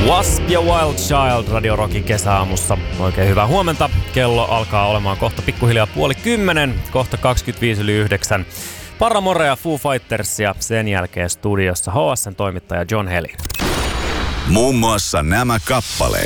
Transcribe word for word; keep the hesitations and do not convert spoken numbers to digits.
Wasp ja Wild Child Radio Rockin kesäaamussa. Oikein hyvää huomenta. Kello alkaa olemaan kohta pikkuhiljaa puoli kymmenen, kohta kaksikymmentäviisi yli yhdeksän. Paramore ja Foo Fighters ja sen jälkeen studiossa H S:n toimittaja John Helin. Muun muassa nämä kappaleet.